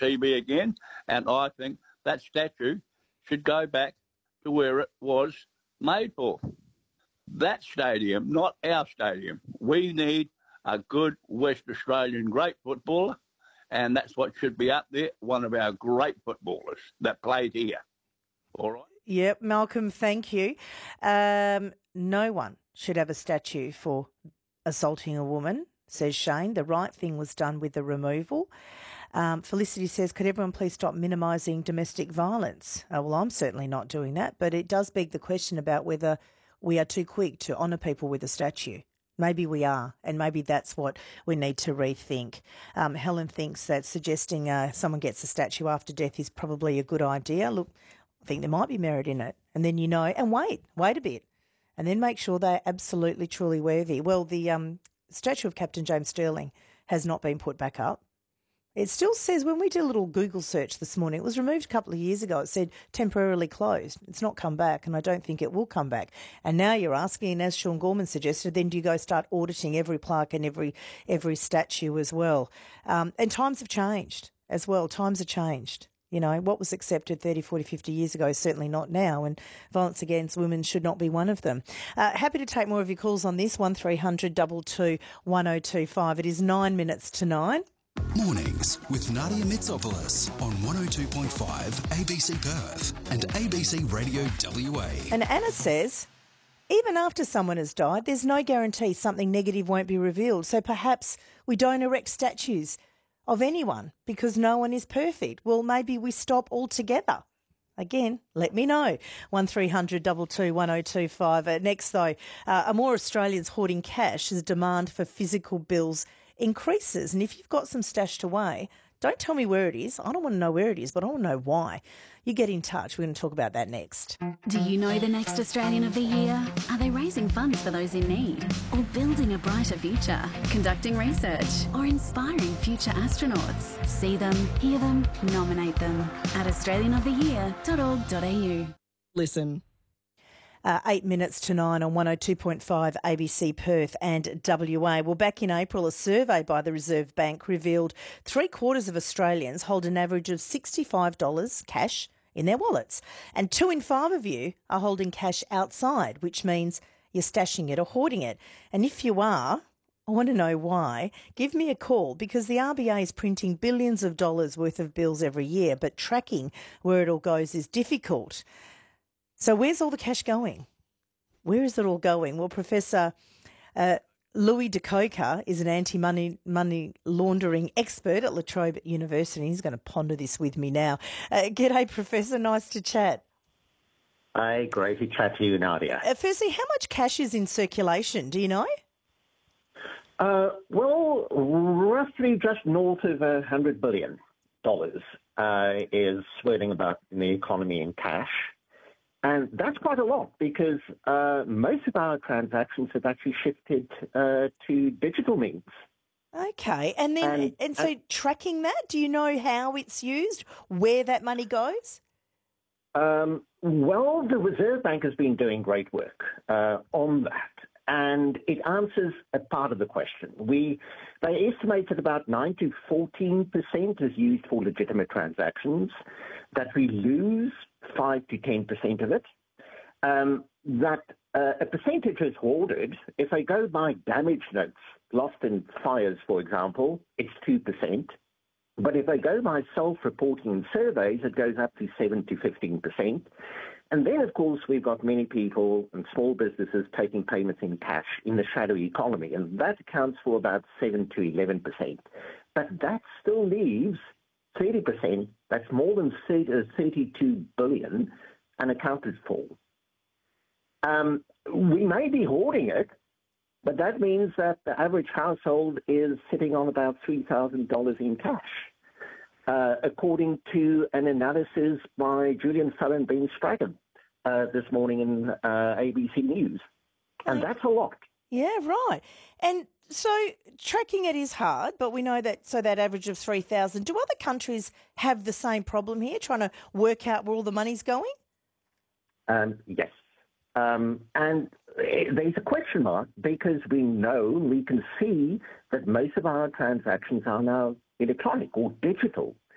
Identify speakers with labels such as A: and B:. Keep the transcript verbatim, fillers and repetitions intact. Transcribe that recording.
A: T V again, and I think that statue should go back to where it was made for. That stadium, not our stadium. We need a good West Australian great footballer, and that's what should be up there, one of our great footballers that played here. All right?
B: Yep, Malcolm, thank you. Um, no one should have a statue for assaulting a woman, says Shane. The right thing was done with the removal. Um, Felicity says, could everyone please stop minimising domestic violence? Uh, well, I'm certainly not doing that, but it does beg the question about whether we are too quick to honour people with a statue. Maybe we are, and maybe that's what we need to rethink. Um, Helen thinks that suggesting uh, someone gets a statue after death is probably a good idea. Look, I think there might be merit in it. And then, you know, and wait, wait a bit, and then make sure they're absolutely, truly worthy. Well, the um, statue of Captain James Stirling has not been put back up. It still says, when we did a little Google search this morning, it was removed a couple of years ago. It said temporarily closed. It's not come back, and I don't think it will come back. And now you're asking, as Sean Gorman suggested, then do you go start auditing every plaque and every every statue as well? Um, and times have changed as well. Times have changed. You know, what was accepted thirty, forty, fifty years ago is certainly not now, and violence against women should not be one of them. Uh, happy to take more of your calls on this, one three hundred two two one oh two five. It is nine minutes to nine.
C: Mornings with Nadia Mitsopoulos on one oh two point five A B C Perth and A B C Radio W A.
B: And Anna says, even after someone has died, there's no guarantee something negative won't be revealed. So perhaps we don't erect statues of anyone because no one is perfect. Well, maybe we stop altogether. Again, let me know. one three hundred two two one oh two five. Uh, next, though, uh, are more Australians hoarding cash as demand for physical bills increases. And if you've got some stashed away, don't tell me where it is. I don't want to know where it is, but I want to know why. You get in touch. We're going to talk about that next.
D: Do you know the next Australian of the Year? Are they raising funds for those in need? Or building a brighter future? Conducting research? Or inspiring future astronauts? See them, hear them, nominate them at australian of the year dot org dot a u.
B: Listen. Uh, eight minutes to nine on one oh two point five A B C Perth and W A. Well, back in April, a survey by the Reserve Bank revealed three quarters of Australians hold an average of sixty-five dollars cash in their wallets. And two in five of you are holding cash outside, which means you're stashing it or hoarding it. And if you are, I want to know why. Give me a call, because the R B A is printing billions of dollars worth of bills every year, but tracking where it all goes is difficult. So where's all the cash going? Where is it all going? Well, Professor uh, Louis De Coker is an anti-money money laundering expert at La Trobe University. He's going to ponder this with me now. Uh, g'day, Professor. Nice to chat.
E: Hi, great to chat to you, Nadia.
B: Uh, firstly, how much cash is in circulation? Do you know?
E: Uh, well, roughly just north of one hundred billion dollars uh, is swirling about in the economy in cash. And that's quite a lot, because uh, most of our transactions have actually shifted uh, to digital means.
B: Okay. And then, and, and so uh, tracking that, do you know how it's used, where that money goes?
E: Um, well, the Reserve Bank has been doing great work uh, on that, and it answers a part of the question. We They estimate that about nine to fourteen percent is used for legitimate transactions, that we lose five to ten percent of it, um, that uh, a percentage is hoarded. If I go by damage notes lost in fires, for example, it's two percent. But if I go by self-reporting and surveys, it goes up to seven to fifteen percent. And then, of course, we've got many people and small businesses taking payments in cash in the shadow economy, and that accounts for about seven to eleven percent. But that still leaves thirty percent, that's more than thirty-two billion, unaccounted for. Um, we may be hoarding it, but that means that the average household is sitting on about three thousand dollars in cash, uh, according to an analysis by Julian Fallon Ben Stragan uh, this morning in uh, A B C News. And that's a lot.
B: Yeah, right. And so tracking it is hard, but we know that, so that average of three thousand. Do other countries have the same problem here, trying to work out where all the money's going?
E: Um, yes. Um, and there's a question mark, because we know, we can see that most of our transactions are now electronic or digital.